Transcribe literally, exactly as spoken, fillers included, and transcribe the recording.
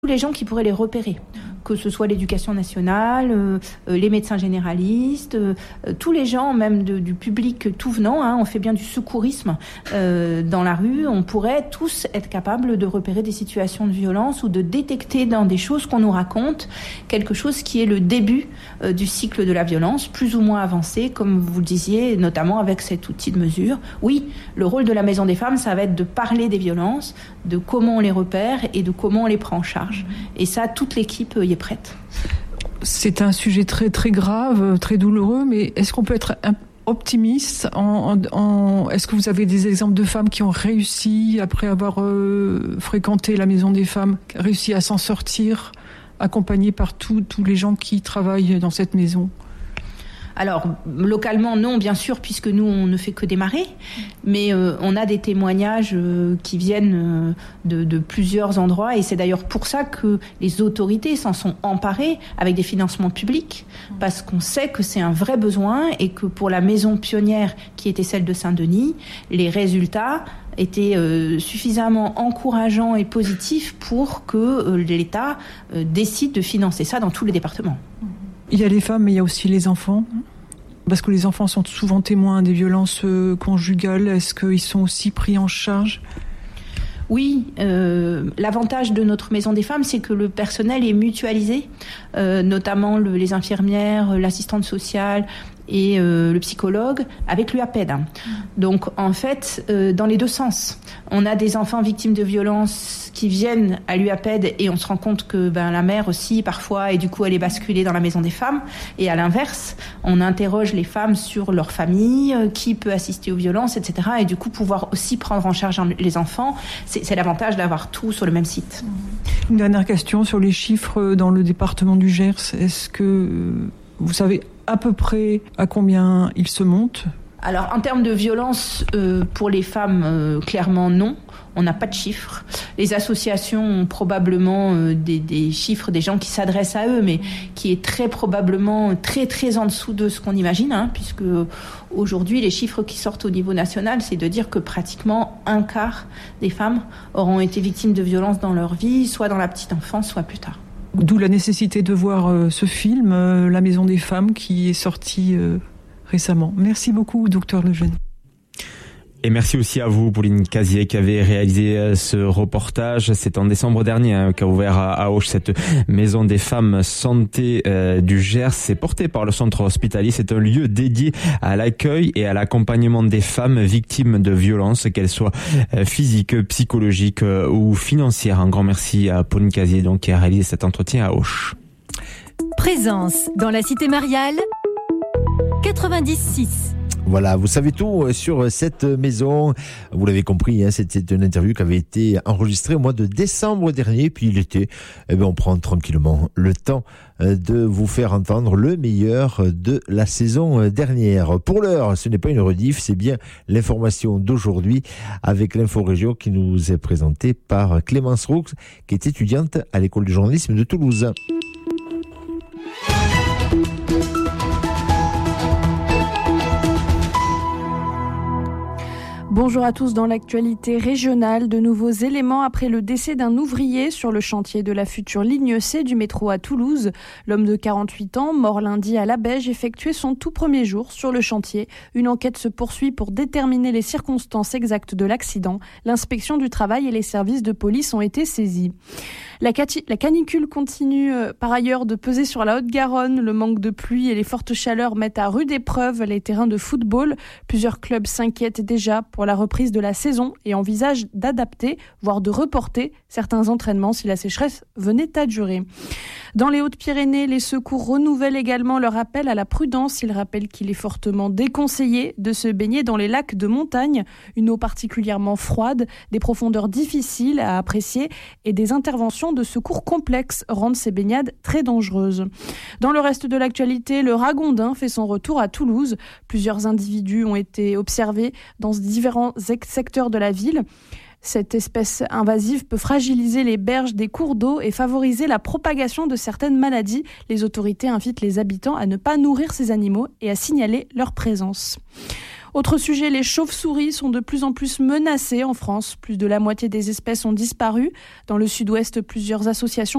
tous les gens qui pourraient les repérer, que ce soit l'éducation nationale, euh, les médecins généralistes, euh, tous les gens, même de, du public tout venant, hein, on fait bien du secourisme euh, dans la rue, on pourrait tous être capables de repérer des situations de violence ou de détecter dans des choses qu'on nous raconte quelque chose qui est le début euh, du cycle de la violence, plus ou moins avancé, comme vous le disiez, notamment avec cet outil de mesure. Oui, le rôle de la Maison des Femmes, ça va être de parler des violences, de comment on les repère et de comment on les prend en charge. Et ça, toute l'équipe y est prête. C'est un sujet très très grave, très douloureux, mais est-ce qu'on peut être optimiste en, en, en, est-ce que vous avez des exemples de femmes qui ont réussi, après avoir euh, fréquenté la Maison des Femmes, réussi à s'en sortir, accompagnées par tous les gens qui travaillent dans cette maison ? Alors, localement, non, bien sûr, puisque nous, on ne fait que démarrer. Mais euh, on a des témoignages euh, qui viennent euh, de, de plusieurs endroits. Et c'est d'ailleurs pour ça que les autorités s'en sont emparées avec des financements publics. Parce qu'on sait que c'est un vrai besoin et que pour la maison pionnière, qui était celle de Saint-Denis, les résultats étaient euh, suffisamment encourageants et positifs pour que euh, l'État euh, décide de financer ça dans tous les départements. Il y a les femmes, mais il y a aussi les enfants. Parce que les enfants sont souvent témoins des violences conjugales. Est-ce qu'ils sont aussi pris en charge ? Oui, euh, l'avantage de notre Maison des Femmes, c'est que le personnel est mutualisé, euh, notamment le, les infirmières, l'assistante sociale et euh, le psychologue avec l'U A P E D. Donc en fait, euh, dans les deux sens, on a des enfants victimes de violences qui viennent à l'U A P E D et on se rend compte que ben, la mère aussi parfois, et du coup elle est basculée dans la Maison des Femmes. Et à l'inverse, on interroge les femmes sur leur famille, euh, qui peut assister aux violences, et cetera. Et du coup pouvoir aussi prendre en charge les enfants, c'est, c'est l'avantage d'avoir tout sur le même site. Une dernière question sur les chiffres dans le département du Gers. Est-ce que vous savez à peu près à combien ils se montent ? Alors, en termes de violence euh, pour les femmes, euh, clairement non. On n'a pas de chiffres. Les associations ont probablement euh, des, des chiffres des gens qui s'adressent à eux, mais qui est très probablement très très en dessous de ce qu'on imagine, hein, puisque aujourd'hui les chiffres qui sortent au niveau national, c'est de dire que pratiquement un quart des femmes auront été victimes de violences dans leur vie, soit dans la petite enfance, soit plus tard. D'où la nécessité de voir euh, ce film, euh, La Maison des Femmes, qui est sorti euh, récemment. Merci beaucoup, docteur Lejeune. Et merci aussi à vous, Pauline Casier, qui avait réalisé ce reportage. C'est en décembre dernier hein, qu'a ouvert à, à Auch cette Maison des Femmes Santé euh, du Gers. C'est porté par le centre hospitalier. C'est un lieu dédié à l'accueil et à l'accompagnement des femmes victimes de violences, qu'elles soient euh, physiques, psychologiques euh, ou financières. Un grand merci à Pauline Casier, donc, qui a réalisé cet entretien à Auch. Présence dans la cité mariale quatre-vingt-dix six. Voilà, vous savez tout sur cette maison. Vous l'avez compris, hein, c'était une interview qui avait été enregistrée au mois de décembre dernier. Puis l'été, eh bien, on prend tranquillement le temps de vous faire entendre le meilleur de la saison dernière. Pour l'heure, ce n'est pas une rediff, c'est bien l'information d'aujourd'hui avec l'info-région qui nous est présentée par Clémence Roux, qui est étudiante à l'école du journalisme de Toulouse. Bonjour à tous. Dans l'actualité régionale, de nouveaux éléments après le décès d'un ouvrier sur le chantier de la future ligne C du métro à Toulouse. L'homme de quarante-huit ans, mort lundi à Labège, effectuait son tout premier jour sur le chantier. Une enquête se poursuit pour déterminer les circonstances exactes de l'accident. L'inspection du travail et les services de police ont été saisis. La, cati- la canicule continue euh, par ailleurs de peser sur la Haute-Garonne. Le manque de pluie et les fortes chaleurs mettent à rude épreuve les terrains de football. Plusieurs clubs s'inquiètent déjà pour la reprise de la saison et envisagent d'adapter, voire de reporter certains entraînements si la sécheresse venait à durer. Dans les Hautes-Pyrénées, les secours renouvellent également leur appel à la prudence. Ils rappellent qu'il est fortement déconseillé de se baigner dans les lacs de montagne. Une eau particulièrement froide, des profondeurs difficiles à apprécier et des interventions de secours complexes rendent ces baignades très dangereuses. Dans le reste de l'actualité, le ragondin fait son retour à Toulouse. Plusieurs individus ont été observés dans différents secteurs de la ville. Cette espèce invasive peut fragiliser les berges des cours d'eau et favoriser la propagation de certaines maladies. Les autorités invitent les habitants à ne pas nourrir ces animaux et à signaler leur présence. Autre sujet, les chauves-souris sont de plus en plus menacées en France. Plus de la moitié des espèces ont disparu. Dans le sud-ouest, plusieurs associations